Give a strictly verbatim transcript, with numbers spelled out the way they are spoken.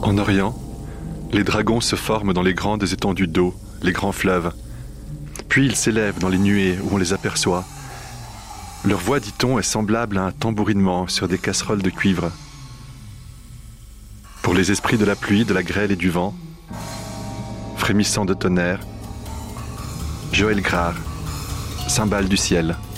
En Orient, les dragons se forment dans les grandes étendues d'eau, les grands fleuves. Puis ils s'élèvent dans les nuées où on les aperçoit. Leur voix, dit-on, est semblable à un tambourinement sur des casseroles de cuivre. Pour les esprits de la pluie, de la grêle et du vent, frémissant de tonnerre, Joël Grard, cymbale du ciel.